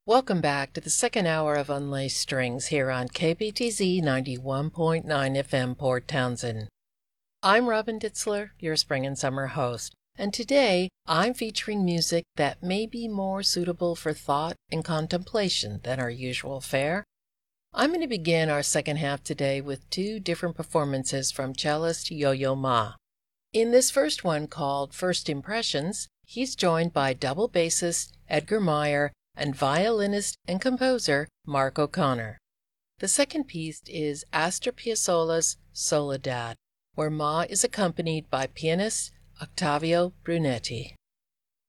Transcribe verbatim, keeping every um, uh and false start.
Welcome back to the second hour of Unlaced Strings here on K B T Z ninety-one point nine F M Port Townsend. I'm Robin Ditzler, your spring and summer host, and today I'm featuring music that may be more suitable for thought and contemplation than our usual fare. I'm going to begin our second half today with two different performances from cellist Yo-Yo Ma. In this first one, called First Impressions, he's joined by double bassist Edgar Meyer and violinist and composer Mark O'Connor. The second piece is Astor Piazzolla's Soledad, where Ma is accompanied by pianist Octavio Brunetti.